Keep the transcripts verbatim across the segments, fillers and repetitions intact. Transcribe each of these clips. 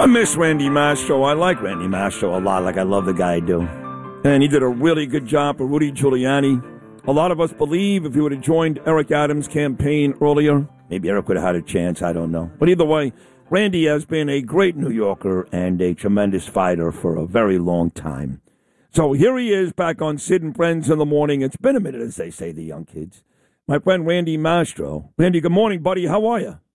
miss Randy Mastro. I like Randy Mastro a lot. Like, I love the guy I do. And he did a really good job for Rudy Giuliani. A lot of us believe if he would have joined Eric Adams' campaign earlier, maybe Eric would have had a chance. I don't know. But either way, Randy has been a great New Yorker and a tremendous fighter for a very long time. So here he is back on Sid and Friends in the morning. It's been a minute, as they say, the young kids. My friend Randy Mastro. Randy, good morning, buddy. How are you?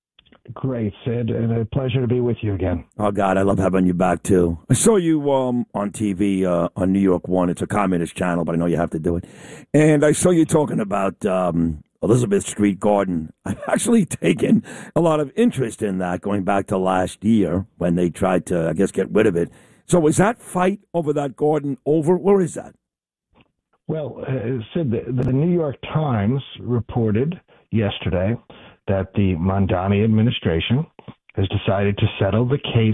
Great, Sid, and a pleasure to be with you again. Oh, God, I love having you back, too. I saw you um, on T V uh, on New York One. It's a communist channel, but I know you have to do it. And I saw you talking about um, Elizabeth Street Garden. I've actually taken a lot of interest in that going back to last year when they tried to, I guess, get rid of it. So is that fight over that garden over? Where is that? Well, uh, Sid, the, the New York Times reported yesterday that the Mamdani administration has decided to settle the case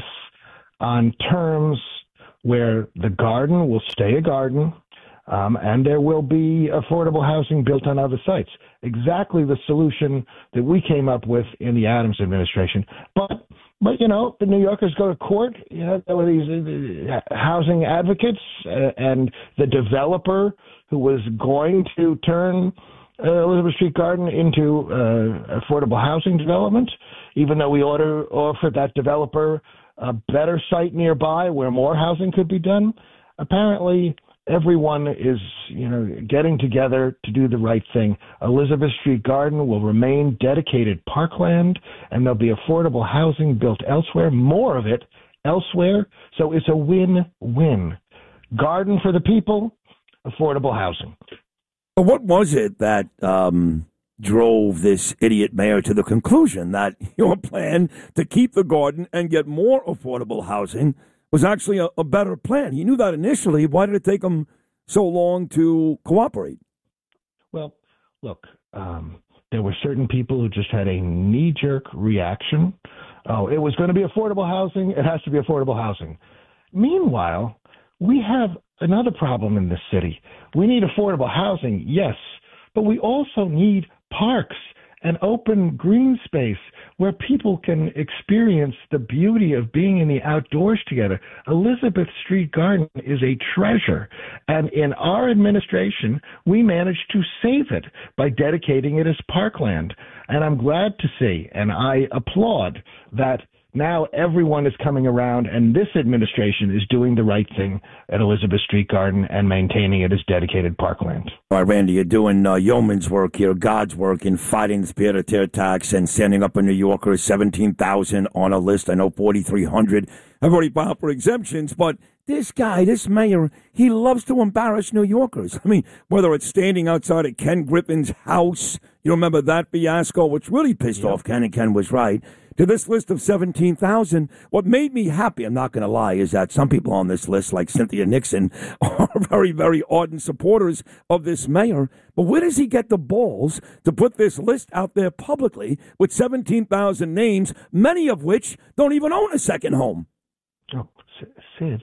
on terms where the garden will stay a garden um, and there will be affordable housing built on other sites. Exactly the solution that we came up with in the Adams administration. But, but you know, the New Yorkers go to court. You know, there were these uh, housing advocates uh, and the developer who was going to turn Uh, Elizabeth Street Garden into uh, affordable housing development, even though we order, offered that developer a better site nearby where more housing could be done. Apparently, everyone is, you know, getting together to do the right thing. Elizabeth Street Garden will remain dedicated parkland, and there'll be affordable housing built elsewhere, more of it elsewhere. So it's a win-win. Garden for the people, affordable housing. What was it that um, drove this idiot mayor to the conclusion that your plan to keep the garden and get more affordable housing was actually a, a better plan? He knew that initially. Why did it take him so long to cooperate? Well, look, um, there were certain people who just had a knee-jerk reaction. Oh, it was going to be affordable housing. It has to be affordable housing. Meanwhile, we have another problem in this city. We need affordable housing, yes, but we also need parks and open green space where people can experience the beauty of being in the outdoors together. Elizabeth Street Garden is a treasure, and in our administration, we managed to save it by dedicating it as parkland. And I'm glad to see, and I applaud that now everyone is coming around, and this administration is doing the right thing at Elizabeth Street Garden and maintaining it as dedicated parkland. All right, Randy, you're doing uh, yeoman's work here, God's work in fighting this pied-à-terre tax and standing up in New Yorkers, seventeen thousand on a list. I know forty-three hundred have already filed for exemptions, but this guy, this mayor, he loves to embarrass New Yorkers. I mean, whether it's standing outside of Ken Griffin's house, you remember that fiasco, which really pissed yep. off Ken, and Ken was right, to this list of seventeen thousand. What made me happy, I'm not going to lie, is that some people on this list, like Cynthia Nixon, are very, very ardent supporters of this mayor. But where does he get the balls to put this list out there publicly with seventeen thousand names, many of which don't even own a second home? Oh, Sid,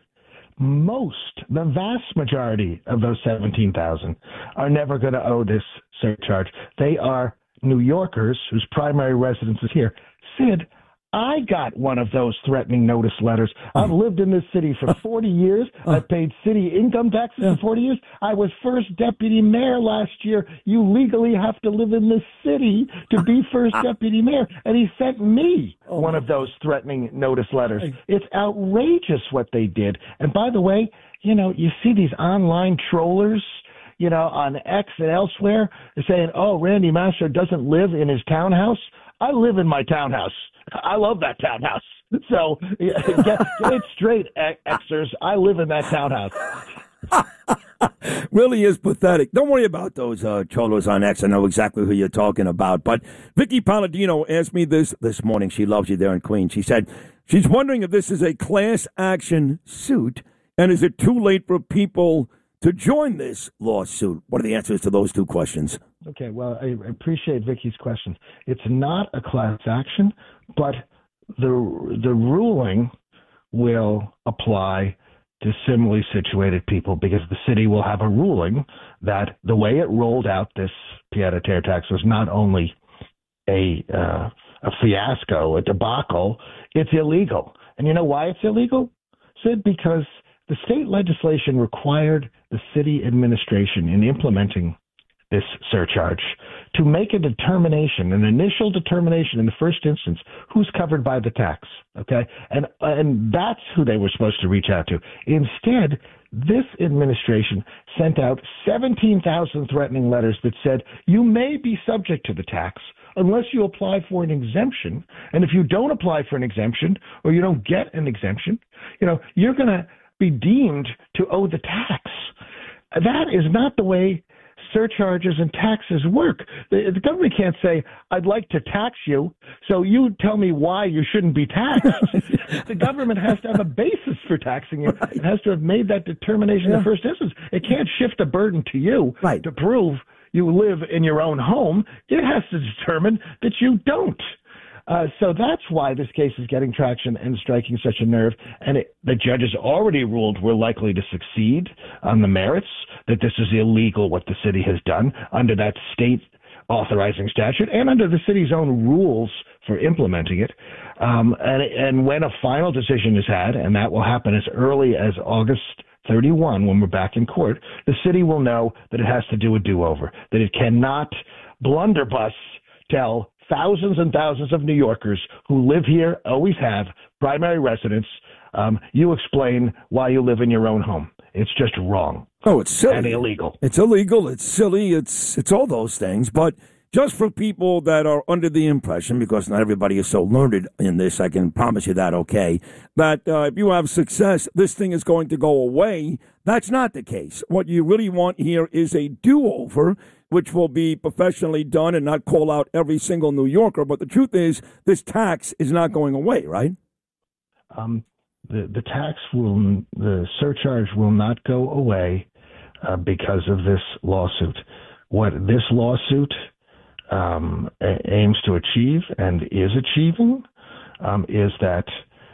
most, the vast majority of those seventeen thousand are never going to owe this surcharge. They are New Yorkers whose primary residence is here. Sid, I got one of those threatening notice letters. I've lived in this city for forty years. I've paid city income taxes for forty years. I was first deputy mayor last year. You legally have to live in this city to be first deputy mayor. And he sent me one of those threatening notice letters. It's outrageous what they did. And by the way, you know, you see these online trollers, you know, on X and elsewhere saying, oh, Randy Mastro doesn't live in his townhouse. I live in my townhouse. I love that townhouse. So get, get it straight, Xers. I live in that townhouse. Really is pathetic. Don't worry about those uh, cholos on X. I know exactly who you're talking about. But Vicky Palladino asked me this this morning. She loves you there in Queens. She said she's wondering if this is a class action suit, and is it too late for people to join this lawsuit? What are the answers to those two questions? Okay, well, I appreciate Vicky's questions. It's not a class action, but the the ruling will apply to similarly situated people because the city will have a ruling that the way it rolled out this pied-à-terre tax was not only a uh, a fiasco, a debacle, it's illegal. And you know why it's illegal, Sid? Because the state legislation required the city administration in implementing this surcharge to make a determination, an initial determination in the first instance, who's covered by the tax. Okay. And, and that's who they were supposed to reach out to. Instead, this administration sent out seventeen thousand threatening letters that said, you may be subject to the tax unless you apply for an exemption. And if you don't apply for an exemption or you don't get an exemption, you know, you're going to be deemed to owe the tax. That is not the way surcharges and taxes work. The, the government can't say, I'd like to tax you, so you tell me why you shouldn't be taxed. The government has to have a basis for taxing you. Right. It has to have made that determination yeah. in the first instance. It can't shift the burden to you right. to prove you live in your own home. It has to determine that you don't. Uh, so that's why this case is getting traction and striking such a nerve. And it, the judges already ruled we're likely to succeed on the merits, that this is illegal what the city has done under that state authorizing statute and under the city's own rules for implementing it. Um, and, and when a final decision is had, and that will happen as early as August thirty-first, when we're back in court, the city will know that it has to do a do-over, that it cannot blunderbuss tell thousands and thousands of New Yorkers who live here, always have, primary residence, um, you explain why you live in your own home. It's just wrong. Oh, it's silly. And illegal. It's illegal. It's silly. It's it's all those things. But just for people that are under the impression, because not everybody is so learned in this, I can promise you that, okay, that uh, if you have success, this thing is going to go away. That's not the case. What you really want here is a do-over, which will be professionally done and not call out every single New Yorker. But the truth is, this tax is not going away, right? Um, the, the tax will, the surcharge will not go away uh, because of this lawsuit. What this lawsuit um, a- aims to achieve and is achieving um, is that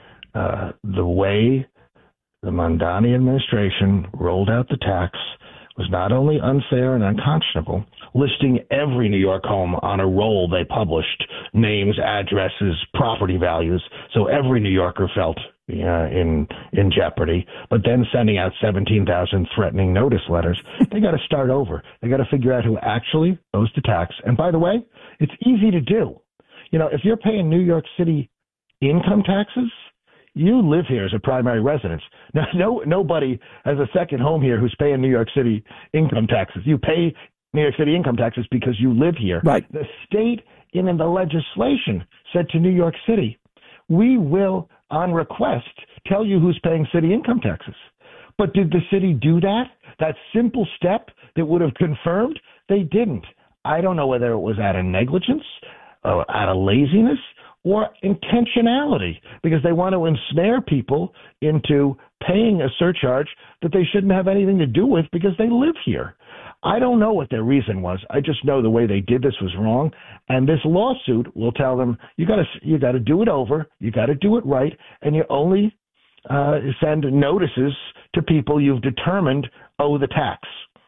uh, the way the Mamdani administration rolled out the tax was not only unfair and unconscionable, listing every New York home on a roll they published, names, addresses, property values, so every New Yorker felt uh, in in jeopardy, but then sending out seventeen thousand threatening notice letters. They got to start over. They got to figure out who actually owes the tax. And by the way, it's easy to do. You know, if you're paying New York City income taxes, you live here as a primary residence. Now, no, nobody has a second home here who's paying New York City income taxes. You pay New York City income taxes because you live here. Right. The state in the legislation said to New York City, we will, on request, tell you who's paying city income taxes. But did the city do that? That simple step that would have confirmed? They didn't. I don't know whether it was out of negligence, uh, out of laziness, or intentionality, because they want to ensnare people into paying a surcharge that they shouldn't have anything to do with because they live here. I don't know what their reason was. I just know the way they did this was wrong, and this lawsuit will tell them you got to you got to do it over, you got to do it right, and you only uh, send notices to people you've determined owe the tax.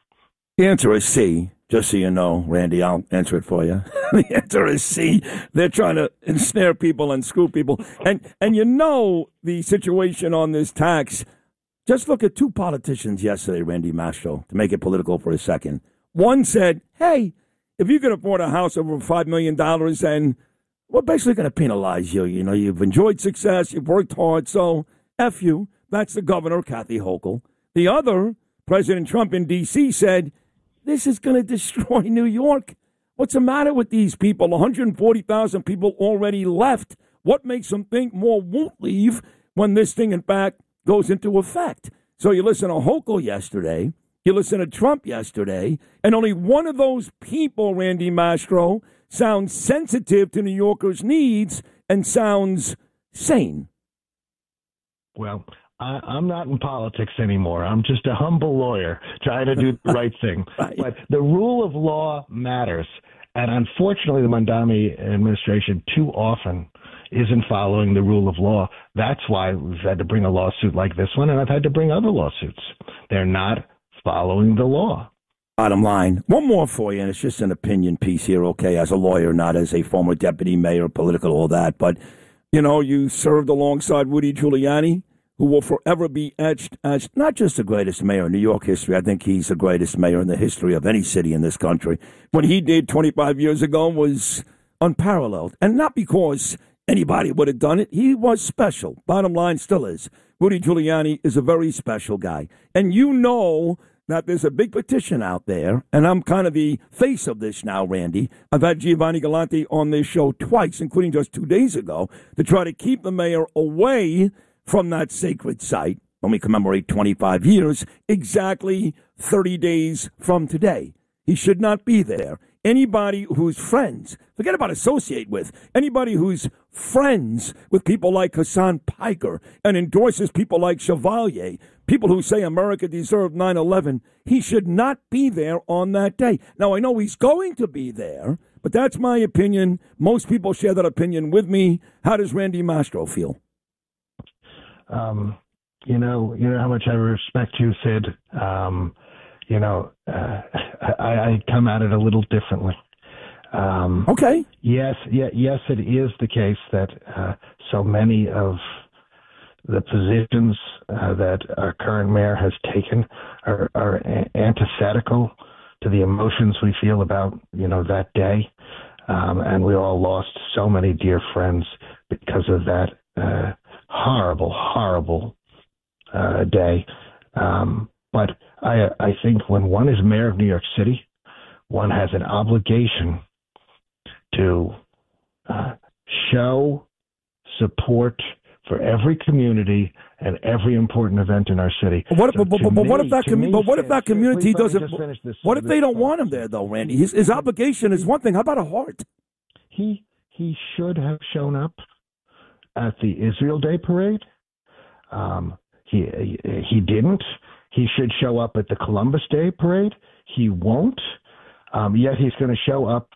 The answer is C. Just so you know, Randy, I'll answer it for you. The answer is C. They're trying to ensnare people and screw people. And and you know the situation on this tax. Just look at two politicians yesterday, Randy Mastro, to make it political for a second. One said, hey, if you can afford a house over five million dollars, then we're basically going to penalize you. You know, you've enjoyed success, you've worked hard, so F you. That's the governor, Kathy Hochul. The other, President Trump in D C, said, this is going to destroy New York. What's the matter with these people? one hundred forty thousand people already left. What makes them think more won't leave when this thing, in fact, goes into effect? So you listen to Hochul yesterday, you listen to Trump yesterday, and only one of those people, Randy Mastro, sounds sensitive to New Yorkers' needs and sounds sane. Well, I, I'm not in politics anymore. I'm just a humble lawyer trying to do the right thing. Right. But the rule of law matters. And unfortunately, the Mamdani administration too often isn't following the rule of law. That's why we've had to bring a lawsuit like this one, and I've had to bring other lawsuits. They're not following the law. Bottom line, one more for you, and it's just an opinion piece here, okay, as a lawyer, not as a former deputy mayor, political, all that, but You know, you served alongside Rudy Giuliani, who will forever be etched as not just the greatest mayor in New York history. I think he's the greatest mayor in the history of any city in this country. What he did twenty-five years ago was unparalleled. And not because anybody would have done it. He was special. Bottom line still is. Rudy Giuliani is a very special guy. And you know that there's a big petition out there, and I'm kind of the face of this now, Randy. I've had Giovanni Galante on this show twice, including just two days ago, to try to keep the mayor away from that sacred site when we commemorate twenty-five years, exactly thirty days from today. He should not be there. Anybody who's friends, forget about associate with, anybody who's friends with people like Hassan Piker and endorses people like Chevalier, people who say America deserved nine eleven, he should not be there on that day. Now, I know he's going to be there, but that's my opinion. Most people share that opinion with me. How does Randy Mastro feel? Um, you know, you know how much I respect you, Sid. Um, you know, uh, I, I come at it a little differently. Um, okay. Yes, yeah, yes, it is the case that uh, so many of the positions uh, that our current mayor has taken are, are a- antithetical to the emotions we feel about, you know, that day. Um, and we all lost so many dear friends because of that uh, horrible, horrible uh, day. Um, but I, I think when one is mayor of New York City, one has an obligation to uh, show support for every community and every important event in our city. What, so but, but, but me, what if that commu- But what if that community please, doesn't? This, what if this, they don't want him there, though, Randy? His, his obligation is one thing. How about a heart? He he should have shown up at the Israel Day parade. Um, he he didn't. He should show up at the Columbus Day parade. He won't. Um, yet he's going to show up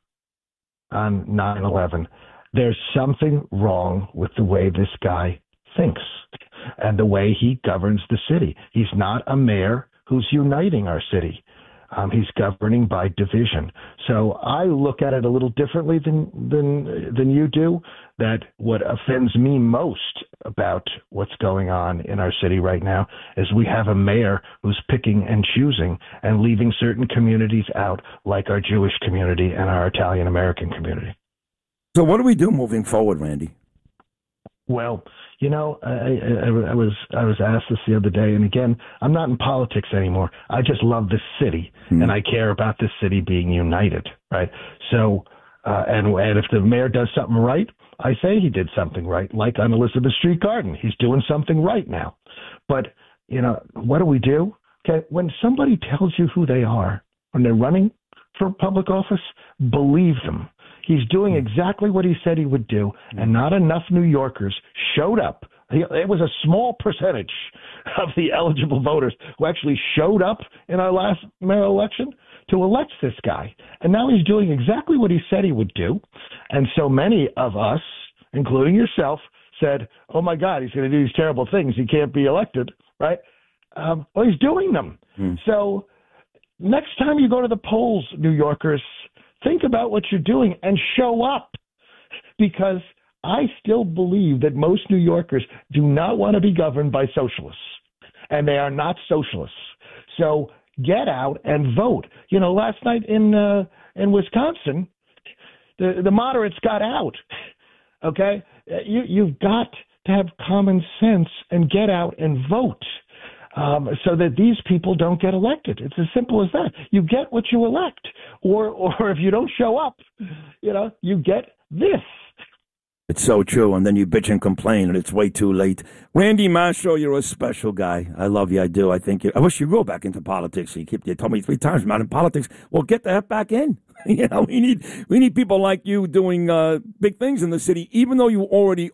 on nine eleven. There's something wrong with the way this guy thinks and the way he governs the city. He's not a mayor who's uniting our city. Um, he's governing by division. So I look at it a little differently than than than you do. That what offends me most about what's going on in our city right now is we have a mayor who's picking and choosing and leaving certain communities out, like our Jewish community and our Italian American community. So what do we do moving forward, Randy? Well, you know, I, I, I was I was asked this the other day, and again, I'm not in politics anymore. I just love this city, mm-hmm. and I care about this city being united, right? So, uh, and and if the mayor does something right, I say he did something right, like on Elizabeth Street Garden. He's doing something right now. But, you know, what do we do? Okay, when somebody tells you who they are, when they're running for public office, believe them. He's doing exactly what he said he would do, and not enough New Yorkers showed up. It was a small percentage of the eligible voters who actually showed up in our last mayoral election to elect this guy. And now he's doing exactly what he said he would do. And so many of us, including yourself, said, oh, my God, he's going to do these terrible things. He can't be elected, right? Um, well, he's doing them. Mm. So next time you go to the polls, New Yorkers, think about what you're doing and show up, because I still believe that most New Yorkers do not want to be governed by socialists, and they are not socialists. So get out and vote. You know, last night in uh, in Wisconsin, the the moderates got out. Okay, you you've got to have common sense and get out and vote. Um, so that these people don't get elected. It's as simple as that. You get what you elect, or or if you don't show up, you know, you get this. It's so true, and then you bitch and complain, and it's way too late. Randy Mastro, you're a special guy. I love you, I do. I think you, I wish you go back into politics. You keep you told me three times I'm not in politics. Well, get the heck back in. You know, we need we need people like you doing uh, big things in the city, even though you already